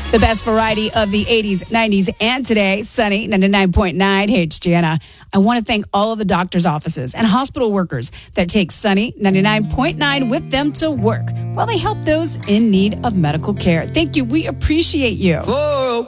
The best variety of the 80s, 90s, and today. Sunny, 99.9. Hey, it's Jana. I want to thank all of the doctor's offices and hospital workers that take Sunny, 99.9 with them to work while they help those in need of medical care. Thank you. We appreciate you.